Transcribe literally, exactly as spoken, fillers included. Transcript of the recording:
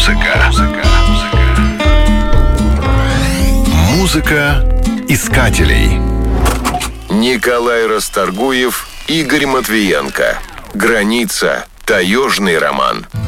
Музыка. Музыка искателей. Николай Расторгуев, Игорь Матвиенко. Граница. Таежный роман.